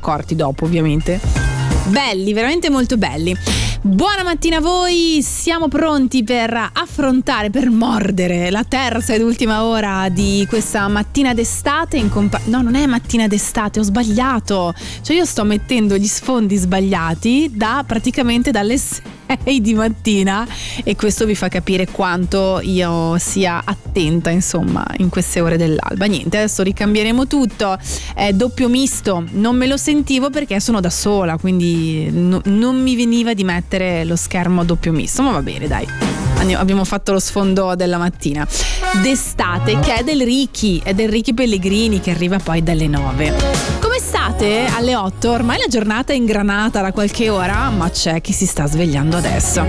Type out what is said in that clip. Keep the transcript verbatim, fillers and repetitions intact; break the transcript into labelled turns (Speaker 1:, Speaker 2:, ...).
Speaker 1: accorti dopo, ovviamente. Belli, veramente molto belli. Buona mattina a voi, siamo pronti per affrontare, per mordere la terza ed ultima ora di questa mattina d'estate in compa- no, non è mattina d'estate, ho sbagliato, cioè io sto mettendo gli sfondi sbagliati da praticamente dalle sei di mattina, e questo vi fa capire quanto io sia attenta, insomma, in queste ore dell'alba. Niente, adesso ricambieremo tutto, è doppio misto, non me lo sentivo perché sono da sola, quindi no, non mi veniva di mettere lo schermo a doppio misto, ma va bene, dai, abbiamo fatto lo sfondo della mattina d'estate, che è del Ricky, è del Ricky Pellegrini, che arriva poi dalle nove. Come state? Alle otto, ormai la giornata è ingranata da qualche ora, ma c'è chi si sta svegliando adesso.